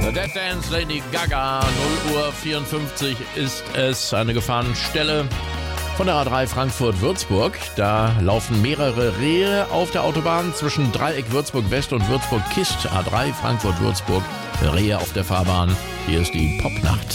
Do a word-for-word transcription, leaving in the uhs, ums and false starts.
The Dead Dance, Lady Gaga, null Uhr vierundfünfzig ist es, eine Gefahrenstelle von der A drei Frankfurt-Würzburg. Da laufen mehrere Rehe auf der Autobahn zwischen Dreieck Würzburg-West und Würzburg-Kist. A drei Frankfurt-Würzburg, Rehe auf der Fahrbahn. Hier ist die Popnacht.